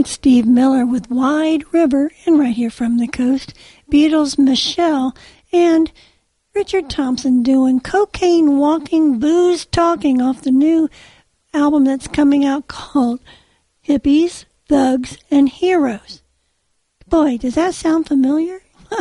It's Steve Miller with Wide River, and right here from the coast, Beatles' Michelle, and Richard Thompson doing Cocaine Walking, Booze Talking off the new album that's coming out called Hippies, Thugs, and Heroes. Boy, does that sound familiar?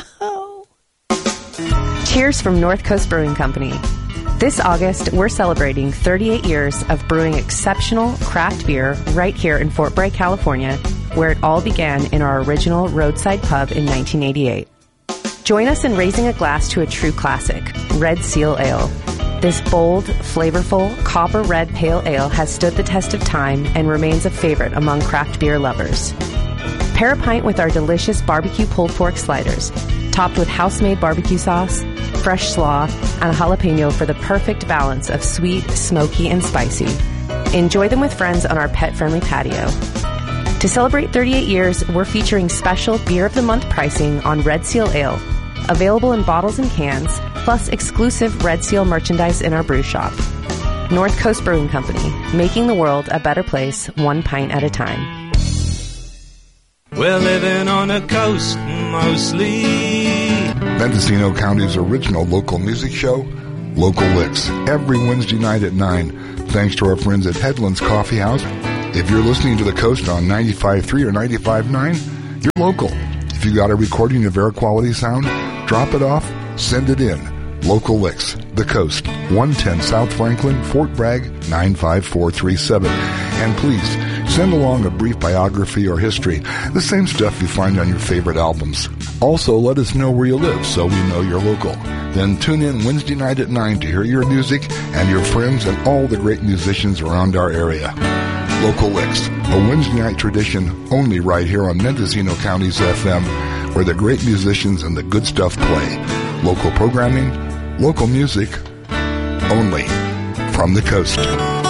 Cheers from North Coast Brewing Company. This August, we're celebrating 38 years of brewing exceptional craft beer right here in Fort Bragg, California, where it all began in our original roadside pub in 1988. Join us in raising a glass to a true classic, Red Seal Ale. This bold, flavorful, copper red pale ale has stood the test of time and remains a favorite among craft beer lovers. Pair a pint with our delicious barbecue pulled pork sliders, topped with house-made barbecue sauce, fresh slaw, and a jalapeno for the perfect balance of sweet, smoky, and spicy. Enjoy them with friends on our pet-friendly patio. To celebrate 38 years, we're featuring special Beer of the Month pricing on Red Seal Ale, available in bottles and cans, plus exclusive Red Seal merchandise in our brew shop. North Coast Brewing Company, making the world a better place, one pint at a time. We're living on a coast mostly. Mendocino County's original local music show, Local Licks, every Wednesday night at 9, thanks to our friends at Headlands Coffee House. If you're listening to the coast on 95.3 or 95.9, you're local. If you got a recording of air quality sound, drop it off, send it in. Local Licks, the coast, 110 South Franklin, Fort Bragg, 95437. And please, send along a brief biography or history, the same stuff you find on your favorite albums. Also, let us know where you live so we know you're local. Then tune in Wednesday night at 9 to hear your music and your friends and all the great musicians around our area. Local Licks, a Wednesday night tradition only right here on Mendocino County's FM, where the great musicians and the good stuff play. Local programming, local music, only from the coast.